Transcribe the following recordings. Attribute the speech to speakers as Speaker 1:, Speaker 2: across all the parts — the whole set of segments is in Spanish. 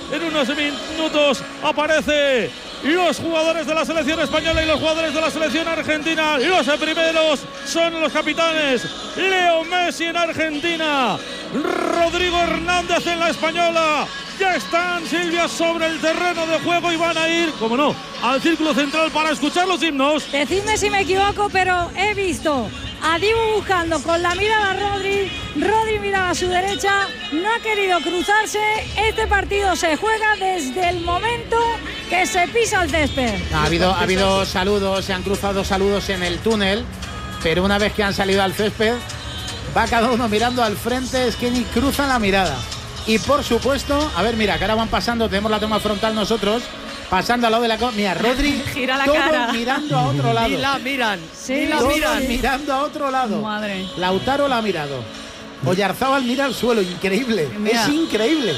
Speaker 1: En unos minutos aparece los jugadores de la selección española y los jugadores de la selección argentina. Los primeros son los capitanes Leo Messi en Argentina, Rodrigo Hernández en la española. Ya están, Silvia, sobre el terreno de juego y van a ir, como no, al círculo central para escuchar los himnos.
Speaker 2: Decidme si me equivoco, pero he visto a Dibu buscando con la mirada a Rodri. Rodri miraba a su derecha, no ha querido cruzarse. Este partido se juega desde el momento que se pisa el césped.
Speaker 3: Ha habido saludos, se han cruzado saludos en el túnel, pero una vez que han salido al césped, va cada uno mirando al frente, es que ni cruzan la mirada. Y por supuesto, a ver, mira, que ahora van pasando, tenemos la toma frontal nosotros, pasando al lado de la... Mira, Rodri,
Speaker 4: gira la
Speaker 3: todos
Speaker 4: cara,
Speaker 3: mirando a otro lado.
Speaker 5: Y la miran,
Speaker 2: sí,
Speaker 5: la
Speaker 3: todos
Speaker 5: miran.
Speaker 3: mirando a otro lado.
Speaker 4: Madre.
Speaker 3: Lautaro la ha mirado. Oyarzábal mira al suelo, increíble.
Speaker 4: Mira.
Speaker 3: Es increíble.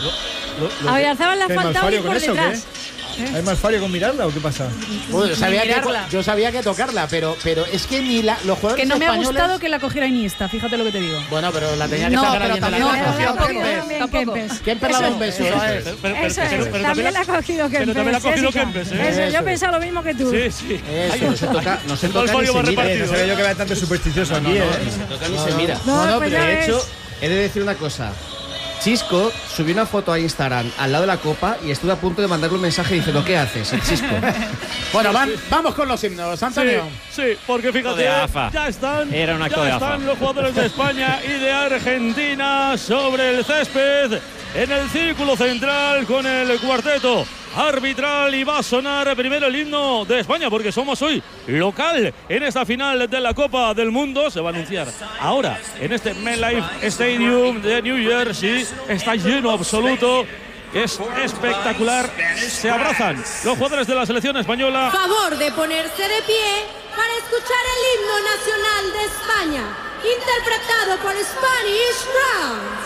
Speaker 2: A Oyarzábal le ha
Speaker 6: ¿Hay
Speaker 2: faltado ir
Speaker 6: malfario
Speaker 2: por
Speaker 6: con eso,
Speaker 2: detrás.
Speaker 6: ¿Hay malfario con mirarla o qué pasa?
Speaker 3: Bueno,
Speaker 4: mirarla.
Speaker 3: yo sabía que tocarla, pero es que ni los jugadores
Speaker 4: Que no me ha
Speaker 3: españoles...
Speaker 4: gustado que la cogiera Iniesta, fíjate lo que te digo.
Speaker 3: Bueno, pero la tenía que
Speaker 4: No,
Speaker 3: sacar
Speaker 4: pero
Speaker 3: alguien de
Speaker 4: también
Speaker 3: la
Speaker 4: la
Speaker 3: caja.
Speaker 4: cogió
Speaker 2: También Kempes.
Speaker 3: Kempes le da un beso.
Speaker 2: Eso es, también la ha cogido Kempes.
Speaker 1: Pero también la ha cogido
Speaker 2: Jessica.
Speaker 1: Kempes,
Speaker 2: Eso,
Speaker 3: Eso.
Speaker 2: yo pensaba lo mismo que tú.
Speaker 1: Sí, sí.
Speaker 5: Ay, no se toca ni se mira.
Speaker 6: No sabía yo que había tanto supersticioso aquí,
Speaker 5: No se toca ni se mira.
Speaker 2: No, pues ya
Speaker 5: De
Speaker 2: ves.
Speaker 5: hecho, he de decir una cosa. Chisco subió una foto a Instagram al lado de la copa y estuve a punto de mandarle un mensaje diciendo ¿qué haces, el Chisco?
Speaker 3: Bueno, vamos con los himnos, Antonio.
Speaker 1: Sí, porque fíjate,
Speaker 7: de AFA.
Speaker 1: ya están,
Speaker 7: Era un acto de AFA.
Speaker 1: los jugadores de España y de Argentina sobre el césped en el círculo central con el cuarteto arbitral y va a sonar primero el himno de España porque somos hoy local en esta final de la Copa del Mundo. Se va a anunciar ahora en este MetLife Stadium de New Jersey. Está lleno absoluto. Es espectacular. Se abrazan los jugadores de la selección española.
Speaker 8: Favor de ponerse de pie para escuchar el himno nacional de España, interpretado por Spanish Ground.